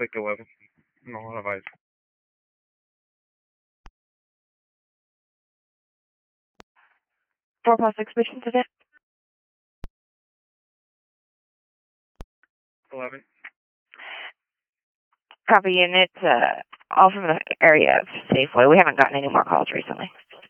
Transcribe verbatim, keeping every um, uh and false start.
take eleven. No, I'll have eyes. Four plus six patients today. eleven. Copy unit, uh, all from the area of Safeway. We haven't gotten any more calls recently.